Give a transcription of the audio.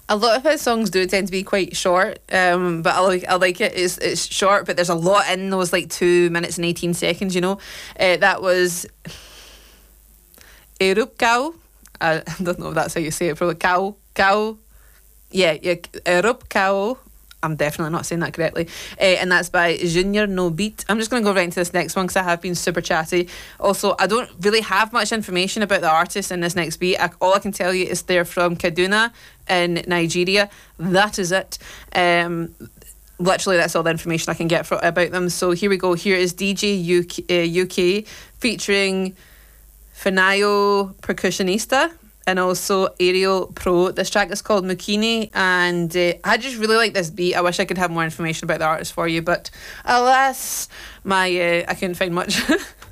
A lot of his songs do tend to be quite short, but I like it. It's short, but there's a lot in those like 2 minutes and 18 seconds. That was Erup Cow. I don't know if that's how you say it. Probably cow. Yeah, Erup Cow. I'm definitely not saying that correctly. And that's by Junior No Beat. I'm just going to go right into this next one because I have been super chatty. Also, I don't really have much information about the artist in this next beat. All I can tell you is they're from Kaduna in Nigeria. That is it. Literally, that's all the information I can get about them. So here we go. Here is DJ UK featuring Finayo Percussionista and also Ariel Pro. This track is called Mukini, and I just really like this beat. I wish I could have more information about the artist for you, but alas, I couldn't find much.